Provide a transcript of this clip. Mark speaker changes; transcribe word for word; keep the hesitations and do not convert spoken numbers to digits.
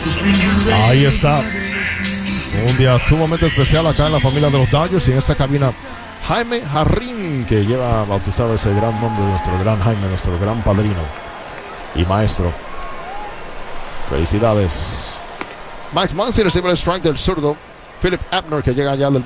Speaker 1: Ahí está. Un día sumamente especial acá en la familia de los Dodgers y en esta cabina Jaime Jarrín, que lleva bautizado ese gran nombre de nuestro gran Jaime, nuestro gran padrino y maestro. Felicidades. Max Muncy recibe el strike del zurdo Philip Abner, que llega ya del